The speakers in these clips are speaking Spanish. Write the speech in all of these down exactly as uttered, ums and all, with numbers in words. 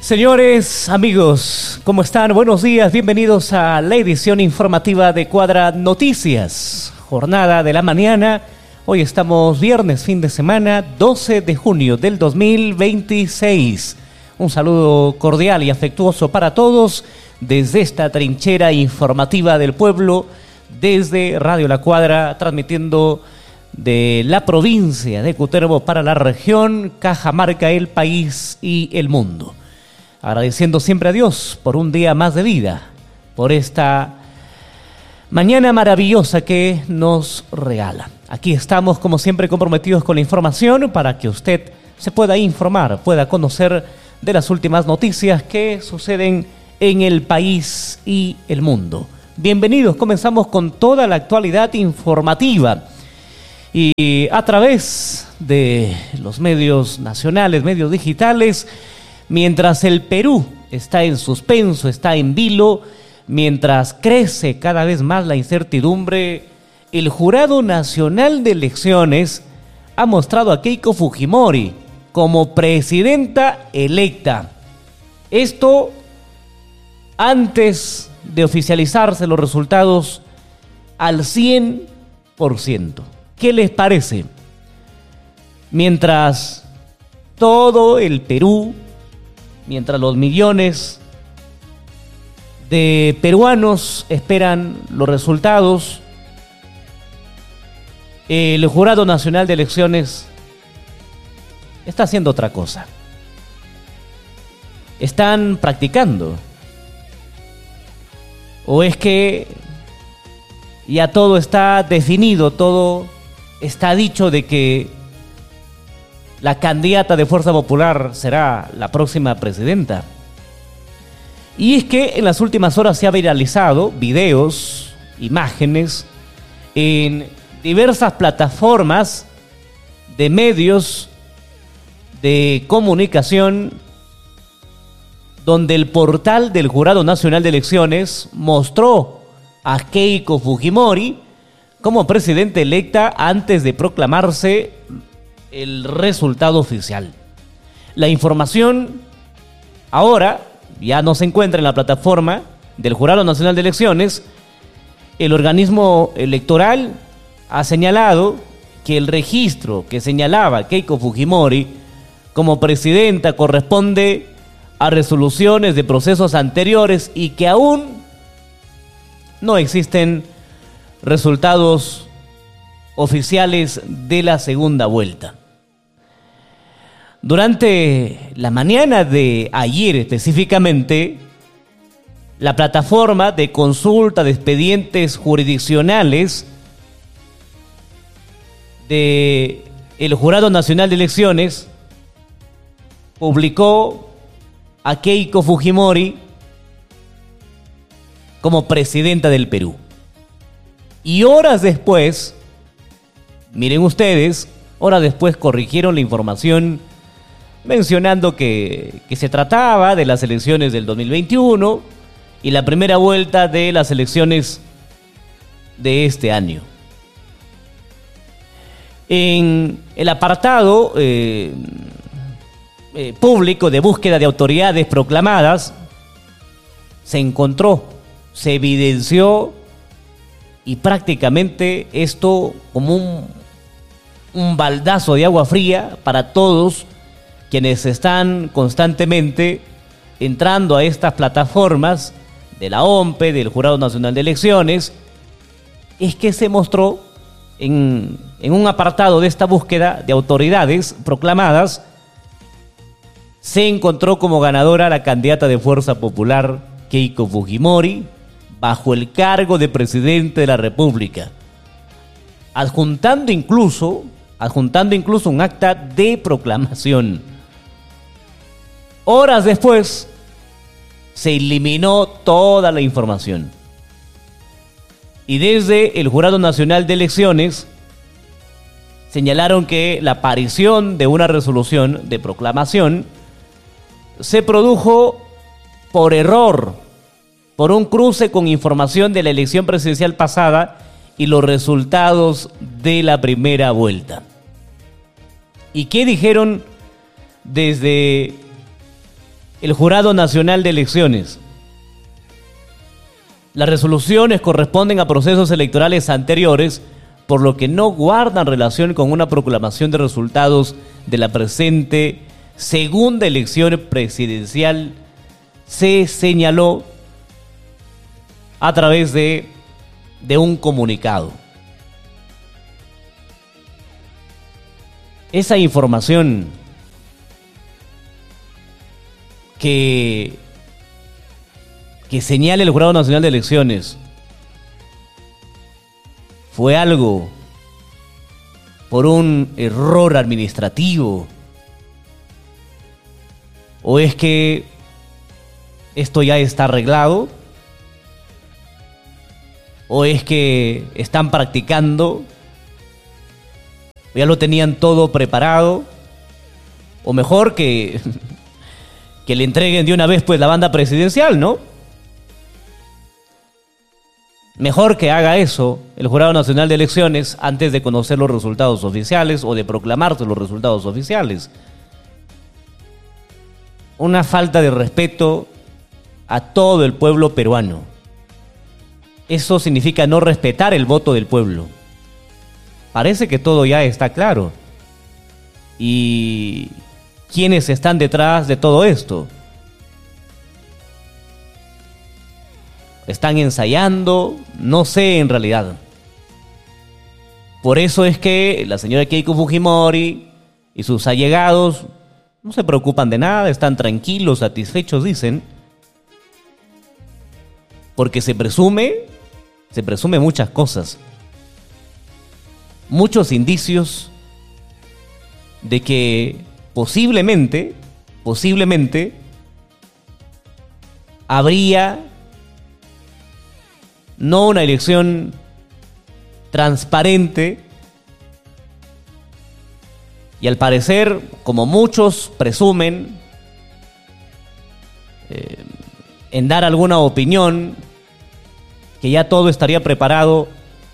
Señores, amigos, ¿cómo están? Buenos días, bienvenidos a la edición informativa de Cuadra Noticias. Jornada de la mañana, hoy estamos viernes, fin de semana, doce de junio del dos mil veintiséis. Un saludo cordial y afectuoso para todos desde esta trinchera informativa del pueblo, desde Radio La Cuadra, transmitiendo de la provincia de Cutervo para la región, Cajamarca, el país y el mundo. Agradeciendo siempre a Dios por un día más de vida, por esta mañana maravillosa que nos regala. Aquí estamos, como siempre, comprometidos con la información para que usted se pueda informar, pueda conocer de las últimas noticias que suceden en el país y el mundo. Bienvenidos, comenzamos con toda la actualidad informativa. Y a través de los medios nacionales, medios digitales, mientras el Perú está en suspenso, está en vilo, mientras crece cada vez más la incertidumbre, el Jurado Nacional de Elecciones ha mostrado a Keiko Fujimori como presidenta electa. Esto antes de oficializarse los resultados al cien por ciento. ¿Qué les parece? Mientras todo el Perú, mientras los millones de peruanos esperan los resultados, el Jurado Nacional de Elecciones está haciendo otra cosa. Están practicando. ¿O es que ya todo está definido, todo está dicho de que la candidata de Fuerza Popular será la próxima presidenta? Y es que en las últimas horas se ha viralizado videos, imágenes en diversas plataformas de medios de comunicación, donde el portal del Jurado Nacional de Elecciones mostró a Keiko Fujimori como presidenta electa antes de proclamarse el resultado oficial. La información ahora ya no se encuentra en la plataforma del Jurado Nacional de Elecciones. El organismo electoral ha señalado que el registro que señalaba a Keiko Fujimori como presidenta corresponde a resoluciones de procesos anteriores y que aún no existen resultados oficiales de la segunda vuelta. Durante la mañana de ayer específicamente, la plataforma de consulta de expedientes jurisdiccionales del Jurado Nacional de Elecciones publicó a Keiko Fujimori como presidenta del Perú. Y horas después, miren ustedes, horas después corrigieron la información mencionando que, que se trataba de las elecciones del dos mil veintiuno y la primera vuelta de las elecciones de este año. En el apartado eh, eh, público de búsqueda de autoridades proclamadas, se encontró, se evidenció, y prácticamente esto como un, un baldazo de agua fría para todos quienes están constantemente entrando a estas plataformas de la O M P E, del Jurado Nacional de Elecciones, es que se mostró en, en un apartado de esta búsqueda de autoridades proclamadas, se encontró como ganadora la candidata de Fuerza Popular, Keiko Fujimori, bajo el cargo de presidente de la República, adjuntando incluso, adjuntando incluso un acta de proclamación. Horas después, se eliminó toda la información. Y desde el Jurado Nacional de Elecciones señalaron que la aparición de una resolución de proclamación se produjo por error, por un cruce con información de la elección presidencial pasada y los resultados de la primera vuelta. ¿Y qué dijeron desde el Jurado Nacional de Elecciones. Las resoluciones corresponden a procesos electorales anteriores, por lo que no guardan relación con una proclamación de resultados de la presente segunda elección presidencial, se señaló a través de, de un comunicado. Esa información que, que señala el Jurado Nacional de Elecciones fue algo por un error administrativo, o es que esto ya está arreglado, o es que están practicando, ya lo tenían todo preparado, o mejor que, que le entreguen de una vez pues la banda presidencial, ¿no? Mejor que haga eso el Jurado Nacional de Elecciones antes de conocer los resultados oficiales o de proclamarse los resultados oficiales. Una falta de respeto a todo el pueblo peruano. Eso significa no respetar el voto del pueblo. Parece que todo ya está claro. ¿Y quiénes están detrás de todo esto? ¿Están ensayando? No sé en realidad. Por eso es que la señora Keiko Fujimori y sus allegados no se preocupan de nada, están tranquilos, satisfechos, dicen. Porque se presume, se presume muchas cosas. Muchos indicios de que posiblemente, posiblemente, habría no una elección transparente, y al parecer, como muchos presumen, eh, en dar alguna opinión, que ya todo estaría preparado.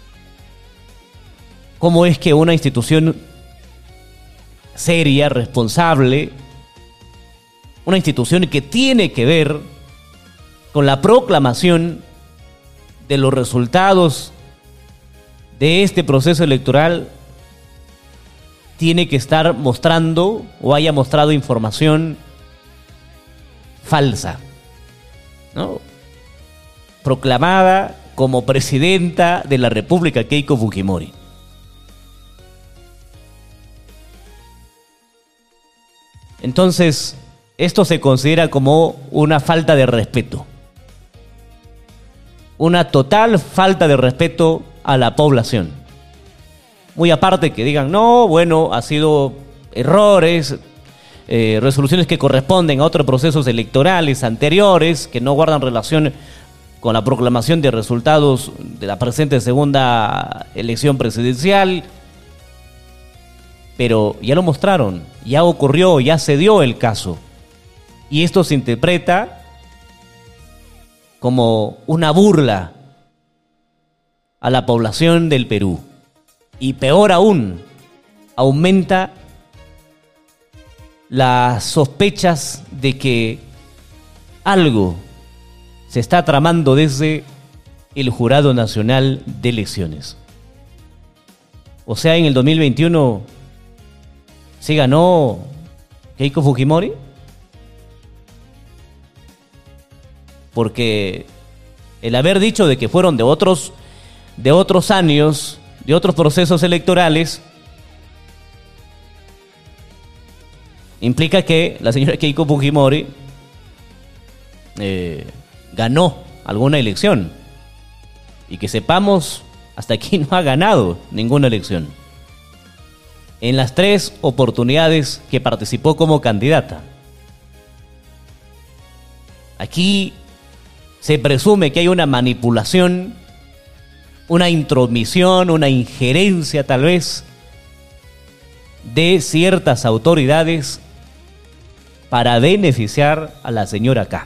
¿Cómo es que una institución seria, responsable, una institución que tiene que ver con la proclamación de los resultados de este proceso electoral, tiene que estar mostrando o haya mostrado información falsa, ¿no? Proclamada como presidenta de la República Keiko Fujimori? Entonces, esto se considera como una falta de respeto. Una total falta de respeto a la población. Muy aparte que digan, no, bueno, ha sido errores, eh, resoluciones que corresponden a otros procesos electorales anteriores, que no guardan relación con la proclamación de resultados de la presente segunda elección presidencial. Pero ya lo mostraron, ya ocurrió, ya se dio el caso. Y esto se interpreta como una burla a la población del Perú. Y peor aún, aumenta las sospechas de que algo se está tramando desde el Jurado Nacional de Elecciones. O sea, en el dos mil veintiuno se ganó Keiko Fujimori, porque el haber dicho de que fueron de otros, de otros años, de otros procesos electorales, implica que la señora Keiko Fujimori eh, ganó alguna elección, y que sepamos, hasta aquí no ha ganado ninguna elección en las tres oportunidades que participó como candidata. Aquí se presume que hay una manipulación, una intromisión, una injerencia tal vez de ciertas autoridades para beneficiar a la señora K.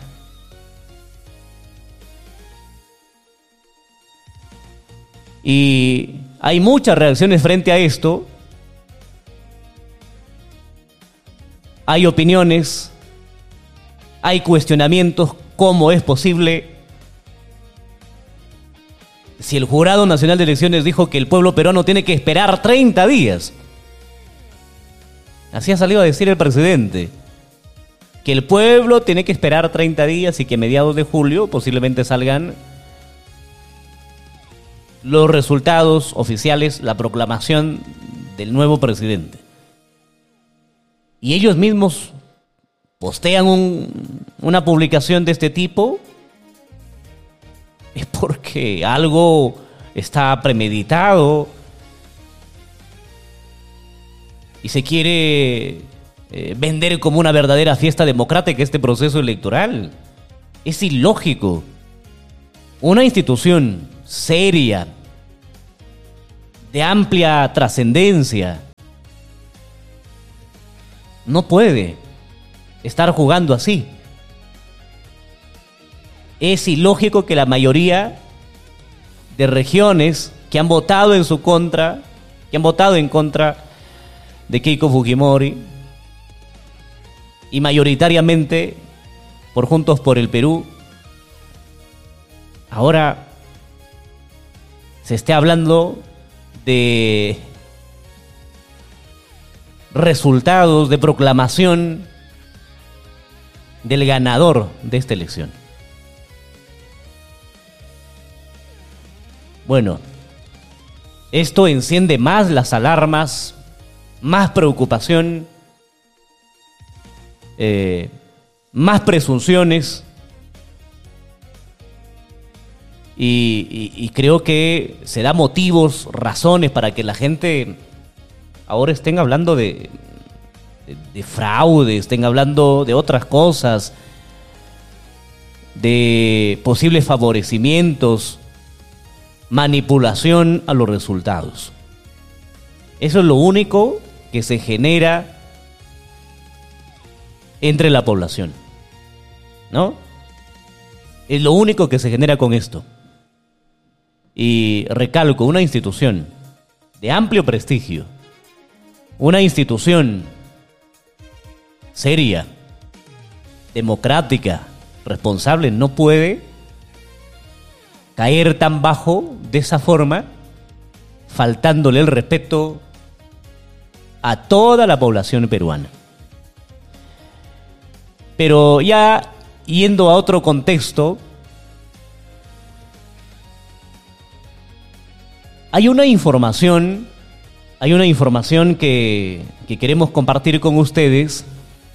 Y hay muchas reacciones frente a esto. Hay opiniones, Hay cuestionamientos, ¿cómo es posible? Si el Jurado Nacional de Elecciones dijo que el pueblo peruano tiene que esperar treinta días. Así ha salido a decir el presidente. Que el pueblo tiene que esperar treinta días y que a mediados de julio posiblemente salgan los resultados oficiales, la proclamación del nuevo presidente. Y ellos mismos postean un, una publicación de este tipo, es porque algo está premeditado y se quiere eh, vender como una verdadera fiesta democrática este proceso electoral. Es ilógico. Una institución seria, de amplia trascendencia, no puede estar jugando así. Es ilógico que la mayoría de regiones que han votado en su contra, que han votado en contra de Keiko Fujimori, y mayoritariamente por Juntos por el Perú, ahora se esté hablando de resultados, de proclamación del ganador de esta elección. Bueno, esto enciende más las alarmas, más preocupación, eh, más presunciones, y, y, y creo que se da motivos, razones para que la gente ahora estén hablando de, de, de fraude, estén hablando de otras cosas, de posibles favorecimientos, manipulación a los resultados. Eso es lo único que se genera entre la población, ¿no? Es lo único que se genera con esto. Y recalco, una institución de amplio prestigio, una institución seria, democrática, responsable, no puede caer tan bajo de esa forma, faltándole el respeto a toda la población peruana. Pero ya yendo a otro contexto, hay una información, hay una información que, que queremos compartir con ustedes,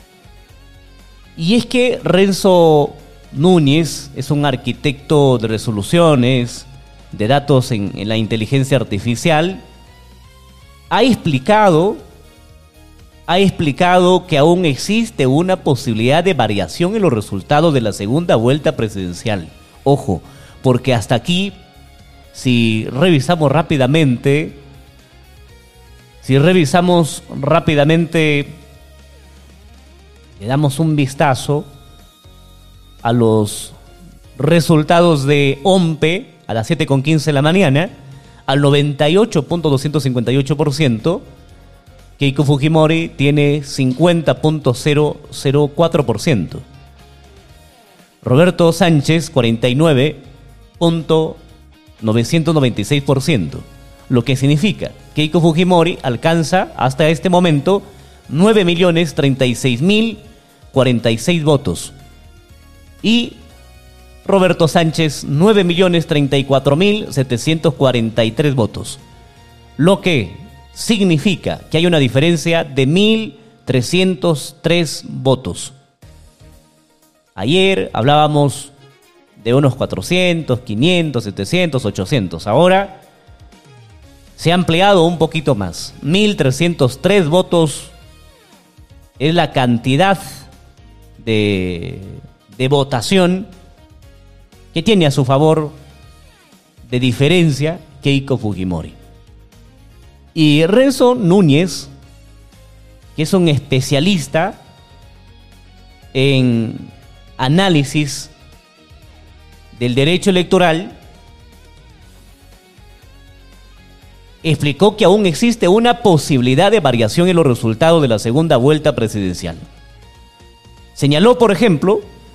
y es que Renzo Núñez es un arquitecto de resoluciones, de datos en, en la inteligencia artificial. Ha explicado, ha explicado que aún existe una posibilidad de variación en los resultados de la segunda vuelta presidencial. Ojo, porque hasta aquí, si revisamos rápidamente, si revisamos rápidamente, le damos un vistazo a los resultados de OMPE a las siete con quince de la mañana, al noventa y ocho punto doscientos cincuenta y ocho por ciento, Keiko Fujimori tiene cincuenta punto cero cero cuatro por ciento. Roberto Sánchez, cuarenta y nueve punto novecientos noventa y seis por ciento. Lo que significa que Keiko Fujimori alcanza hasta este momento nueve millones treinta y seis mil cuarenta y seis votos. Y Roberto Sánchez, nueve millones treinta y cuatro mil setecientos cuarenta y tres votos. Lo que significa que hay una diferencia de mil trescientos tres votos. Ayer hablábamos de unos cuatrocientos, quinientos, setecientos, ochocientos. Ahora se ha ampliado un poquito más. mil trescientos tres votos es la cantidad de, de votación que tiene a su favor de diferencia Keiko Fujimori. Y Renzo Núñez, que es un especialista en análisis del derecho electoral, explicó que aún existe una posibilidad de variación en los resultados de la segunda vuelta presidencial. Señaló, por ejemplo,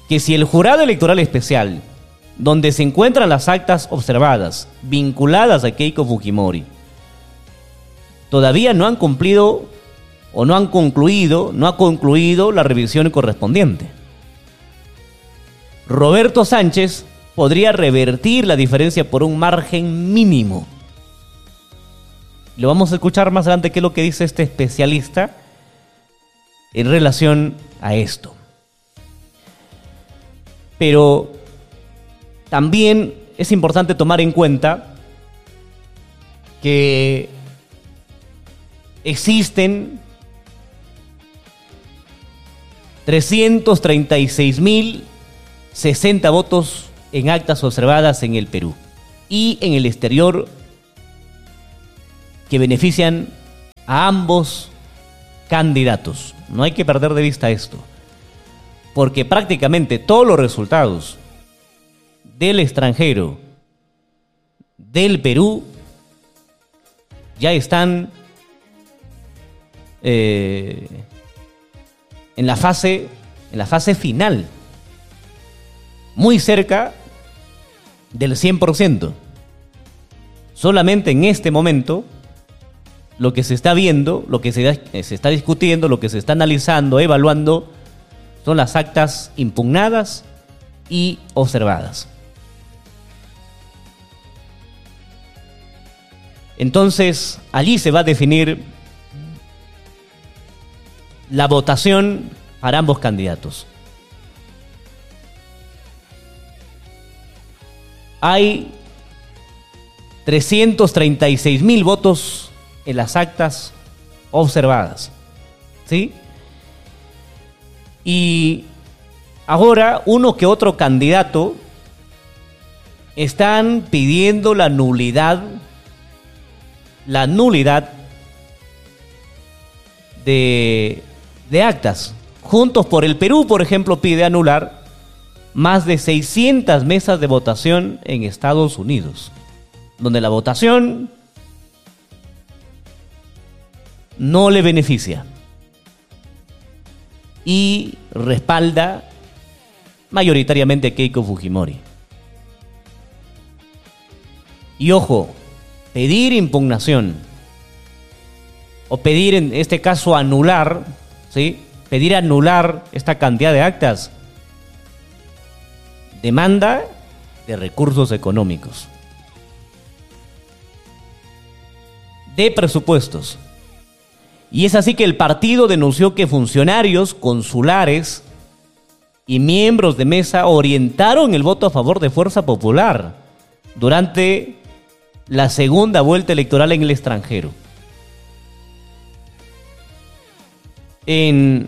que si el jurado electoral especial, donde se encuentran las actas observadas vinculadas a Keiko Fujimori, todavía no han cumplido o no han concluido, no ha concluido la revisión correspondiente, Roberto Sánchez podría revertir la diferencia por un margen mínimo. Lo vamos a escuchar más adelante qué es lo que dice este especialista en relación a esto. Pero también es importante tomar en cuenta que existen trescientos treinta y seis mil sesenta votos en actas observadas en el Perú y en el exterior que benefician a ambos candidatos. No hay que perder de vista esto, porque prácticamente todos los resultados del extranjero, del Perú, ya están eh, en la fase, en la fase final, muy cerca del cien por ciento. Solamente en este momento, lo que se está viendo, lo que se, se está discutiendo, lo que se está analizando, evaluando, son las actas impugnadas y observadas. Entonces, allí se va a definir la votación para ambos candidatos. Hay trescientos treinta y seis mil votos en las actas observadas, ¿sí? Y ahora uno que otro candidato están pidiendo la nulidad, la nulidad de, de actas. Juntos por el Perú, por ejemplo, pide anular más de seiscientas mesas de votación en Estados Unidos, donde la votación no le beneficia y respalda mayoritariamente a Keiko Fujimori. Y ojo, pedir impugnación o pedir en este caso anular, ¿sí? Pedir anular esta cantidad de actas demanda de recursos económicos, de presupuestos. Y es así que el partido denunció que funcionarios consulares y miembros de mesa orientaron el voto a favor de Fuerza Popular durante la segunda vuelta electoral en el extranjero. En,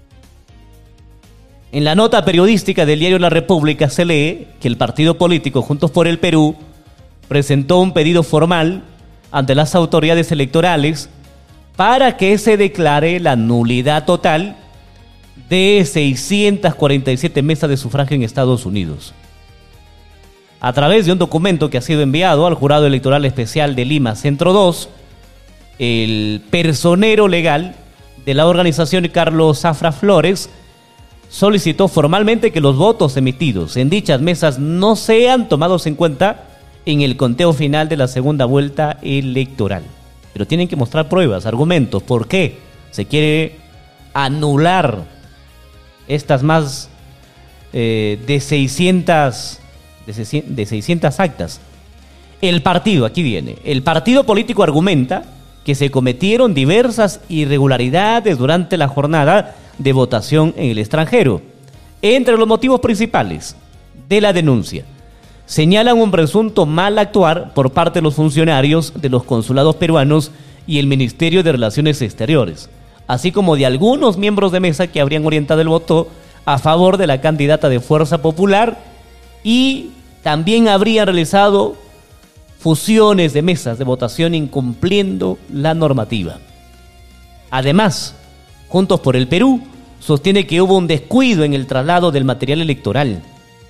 en la nota periodística del diario La República se lee que el partido político Juntos por el Perú presentó un pedido formal ante las autoridades electorales para que se declare la nulidad total de seiscientas cuarenta y siete mesas de sufragio en Estados Unidos. A través de un documento que ha sido enviado al Jurado Electoral Especial de Lima Centro dos, el personero legal de la organización, Carlos Zafra Flores, solicitó formalmente que los votos emitidos en dichas mesas no sean tomados en cuenta en el conteo final de la segunda vuelta electoral. Pero tienen que mostrar pruebas, argumentos, por qué se quiere anular estas más eh, de seiscientas de seiscientas actas. El partido, aquí viene, el partido político argumenta que se cometieron diversas irregularidades durante la jornada de votación en el extranjero. Entre los motivos principales de la denuncia, señalan un presunto mal actuar por parte de los funcionarios de los consulados peruanos y el Ministerio de Relaciones Exteriores, así como de algunos miembros de mesa que habrían orientado el voto a favor de la candidata de Fuerza Popular y también habrían realizado fusiones de mesas de votación incumpliendo la normativa. Además, Juntos por el Perú sostiene que hubo un descuido en el traslado del material electoral.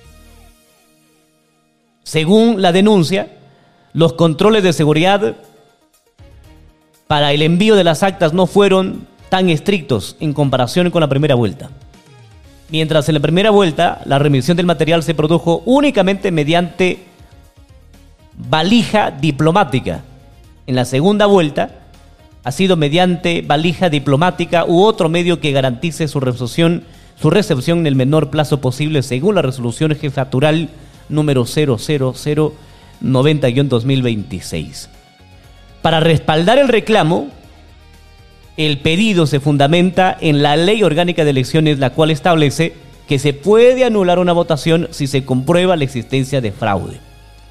Según la denuncia, los controles de seguridad para el envío de las actas no fueron tan estrictos en comparación con la primera vuelta. Mientras en la primera vuelta la remisión del material se produjo únicamente mediante valija diplomática. En la segunda vuelta ha sido mediante valija diplomática u otro medio que garantice su recepción, su recepción en el menor plazo posible según la resolución jefatural número cero cero cero noventa guión dos mil veintiséis. Para respaldar el reclamo, el pedido se fundamenta en la Ley Orgánica de Elecciones, la cual establece que se puede anular una votación si se comprueba la existencia de fraude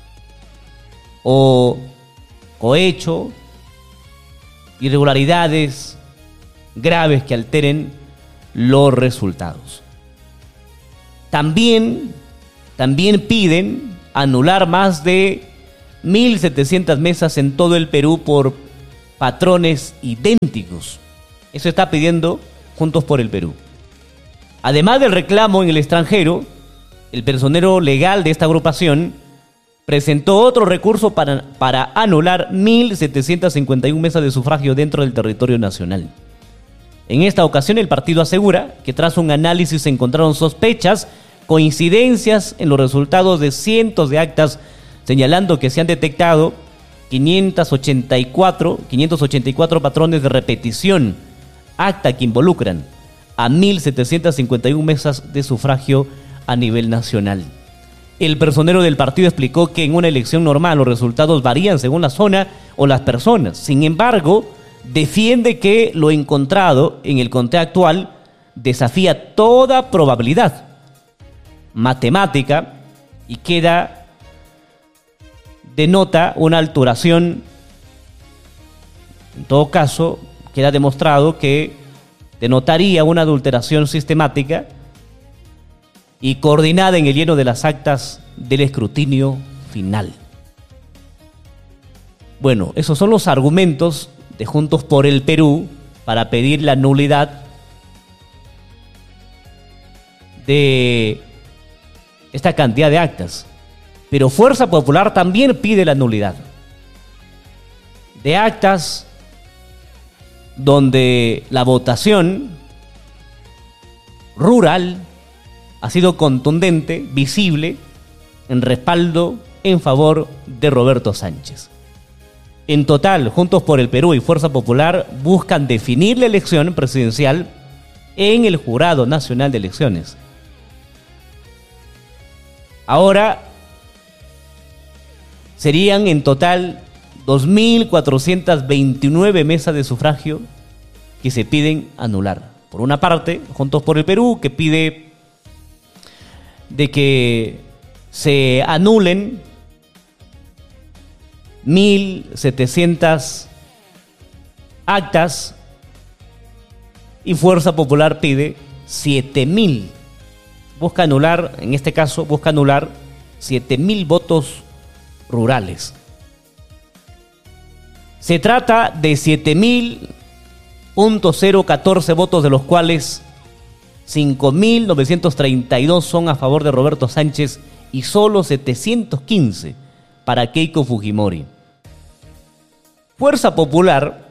o cohecho, irregularidades graves que alteren los resultados. También, también piden anular más de mil setecientas mesas en todo el Perú por patrones idénticos. Eso está pidiendo Juntos por el Perú. Además del reclamo en el extranjero, el personero legal de esta agrupación presentó otro recurso para, para anular mil setecientas cincuenta y una mesas de sufragio dentro del territorio nacional. En esta ocasión el partido asegura que tras un análisis se encontraron sospechas, coincidencias en los resultados de cientos de actas, señalando que se han detectado quinientos ochenta y cuatro patrones de repetición, acta que involucran a mil setecientas cincuenta y una mesas de sufragio a nivel nacional. El personero del partido explicó que en una elección normal los resultados varían según la zona o las personas. Sin embargo, defiende que lo encontrado en el conteo actual desafía toda probabilidad matemática y queda denota una alteración. En todo caso, queda demostrado que denotaría una adulteración sistemática y coordinada en el lleno de las actas del escrutinio final. Bueno, esos son los argumentos de Juntos por el Perú para pedir la nulidad de esta cantidad de actas. Pero Fuerza Popular también pide la nulidad de actas donde la votación rural ha sido contundente, visible, en respaldo en favor de Roberto Sánchez. En total, Juntos por el Perú y Fuerza Popular buscan definir la elección presidencial en el Jurado Nacional de Elecciones. Ahora serían en total dos mil cuatrocientas veintinueve mesas de sufragio que se piden anular. Por una parte, Juntos por el Perú, que pide de que se anulen mil setecientas actas, y Fuerza Popular pide siete mil. Busca anular, en este caso, busca anular siete mil votos rurales. Se trata de siete mil punto cero catorce votos, de los cuales cinco mil novecientos treinta y dos son a favor de Roberto Sánchez y solo setecientos quince para Keiko Fujimori. Fuerza Popular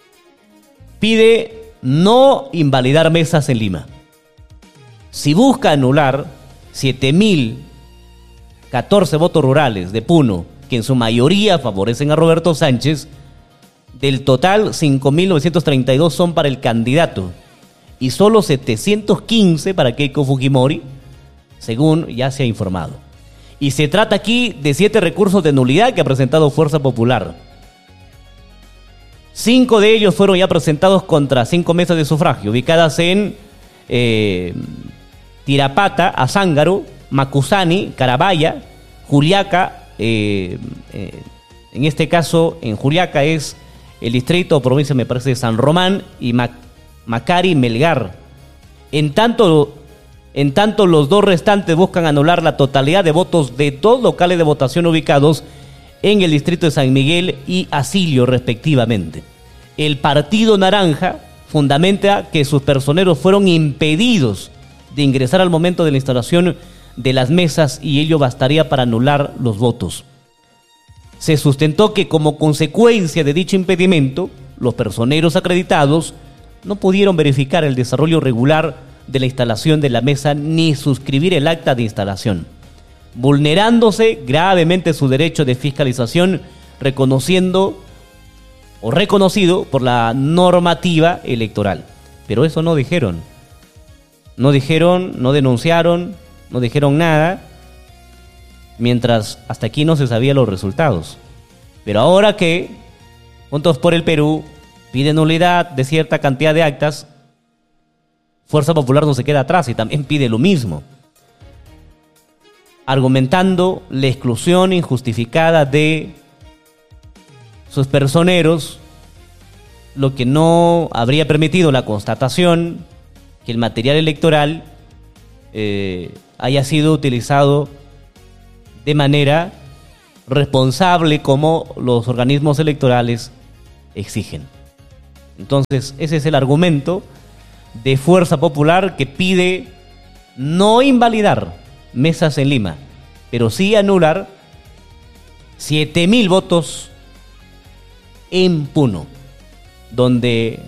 pide no invalidar mesas en Lima. Si busca anular siete mil catorce votos rurales de Puno, que en su mayoría favorecen a Roberto Sánchez, del total cinco mil novecientos treinta y dos son para el candidato y solo setecientos quince para Keiko Fujimori, según ya se ha informado. Y se trata aquí de siete recursos de nulidad que ha presentado Fuerza Popular. Cinco de ellos fueron ya presentados contra cinco mesas de sufragio, ubicadas en eh, Tirapata, Azángaro, Macusani, Carabaya, Juliaca, eh, eh, en este caso en Juliaca es el distrito o provincia, me parece, de San Román, y Mac Macari, Melgar. En tanto, en tanto, los dos restantes buscan anular la totalidad de votos de dos locales de votación ubicados en el distrito de San Miguel y Asilio, respectivamente. El Partido Naranja fundamenta que sus personeros fueron impedidos de ingresar al momento de la instalación de las mesas y ello bastaría para anular los votos. Se sustentó que como consecuencia de dicho impedimento, los personeros acreditados no pudieron verificar el desarrollo regular de la instalación de la mesa ni suscribir el acta de instalación, vulnerándose gravemente su derecho de fiscalización, reconociendo o reconocido por la normativa electoral. Pero eso no dijeron. No dijeron, no denunciaron, no dijeron nada, mientras hasta aquí no se sabían los resultados. Pero ahora que Juntos por el Perú pide nulidad de cierta cantidad de actas, Fuerza Popular no se queda atrás y también pide lo mismo, argumentando la exclusión injustificada de sus personeros, lo que no habría permitido la constatación que el material electoral eh, haya sido utilizado de manera responsable como los organismos electorales exigen. Entonces, ese es el argumento de Fuerza Popular, que pide no invalidar mesas en Lima, pero sí anular siete mil votos en Puno, donde